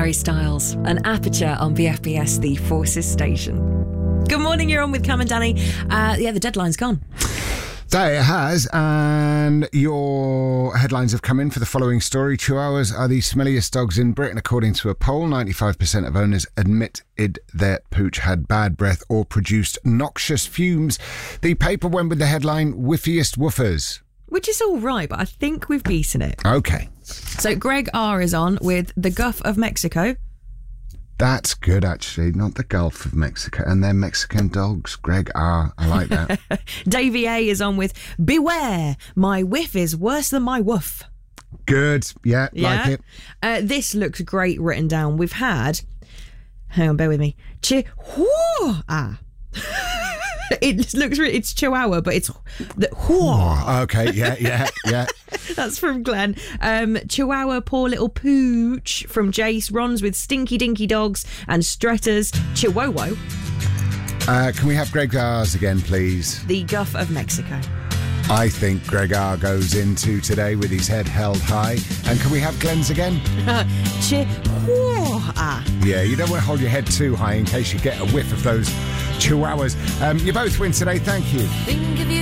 Harry Styles, an Aperture on BFBS, the Forces station. Good morning, you're on with Cam and Danny. The deadline's gone. That it has, and your headlines have come in for the following story. Chihuahuas are the smelliest dogs in Britain, according to a poll. 95% of owners admitted their pooch had bad breath or produced noxious fumes. The paper went with the headline, Whiffiest Woofers. Which is all right, but I think we've beaten it. Okay. So Greg R is on with the Gulf of Mexico. That's good, actually. Not the Gulf of Mexico. And they're Mexican dogs. Greg R. I like that. Davey A is on with Beware, my whiff is worse than my woof. Good. Yeah, like it. This looks great written down. We've had... Hang on, bear with me. It looks really... It's Chihuahua, but it's... Okay, yeah. That's from Glenn. Chihuahua, poor little pooch from Jace. Ron's with Stinky Dinky Dogs and Strutters. Chihuahua. Can we have Greg R's again, please? The Gulf of Mexico. I think Greg R goes into today with his head held high. And can we have Glenn's again? Chihuahua. Yeah, you don't want to hold your head too high in case you get a whiff of those chihuahuas. You both win today, thank you.